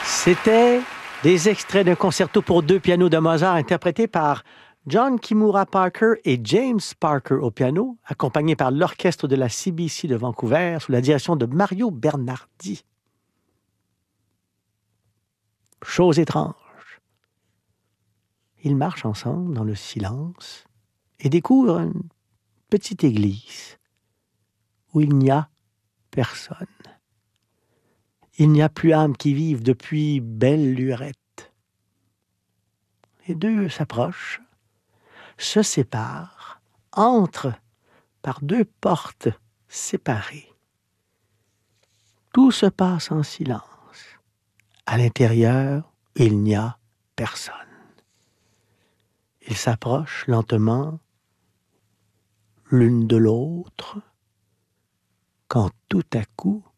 C'était des extraits d'un concerto pour 2 pianos de Mozart interprété par John Kimura Parker et James Parker au piano, accompagné par l'orchestre de la CBC de Vancouver sous la direction de Mario Bernardi. Chose étrange. Ils marchent ensemble dans le silence et découvrent une petite église où il n'y a personne. Il n'y a plus âme qui vive depuis belle lurette. Les deux s'approchent, se séparent, entrent par 2 portes séparées. Tout se passe en silence. À l'intérieur, il n'y a personne. Ils s'approchent lentement l'une de l'autre quand tout à coup,